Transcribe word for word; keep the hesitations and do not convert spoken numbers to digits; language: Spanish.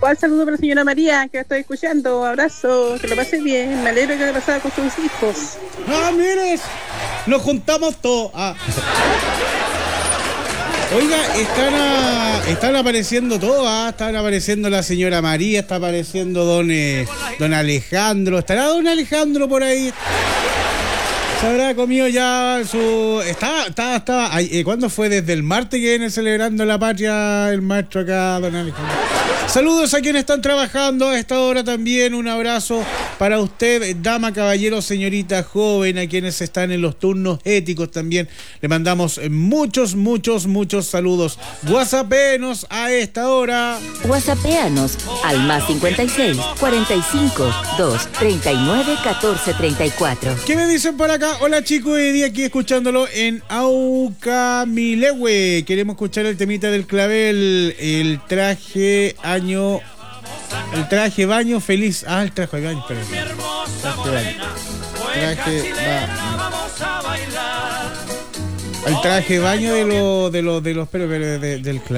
igual saludo para la señora María, que la estoy escuchando. Abrazo, que lo pase bien. Me alegro que le pasara con sus hijos. ¡Ah, mires! Nos juntamos todos. Ah. Oiga, están, a, están apareciendo todos, ¿ah? Están apareciendo la señora María, está apareciendo don, eh, don Alejandro. ¿Estará don Alejandro por ahí? ¿Se habrá comido ya su...? Estaba, estaba, estaba... Eh, ¿Cuándo fue? Desde el martes que viene celebrando la patria el maestro acá, don Alejandro. Saludos a quienes están trabajando a esta hora también. Un abrazo para usted, dama, caballero, señorita, joven, a quienes están en los turnos éticos también. Le mandamos muchos, muchos, muchos saludos. WhatsAppenos a esta hora. WhatsAppeanos al más cincuenta y seis, cuarenta y cinco, dos, treinta y nueve, catorce, treinta y cuatro. ¿Qué me dicen por acá? Hola chicos, hoy día aquí escuchándolo en Aucamilewe. Queremos escuchar el temita del clavel, el traje año, el traje baño feliz. Ah, el traje baño, perdón. Traje baño. Traje baño. El traje baño de los de los de los pero, pero de, del clavel.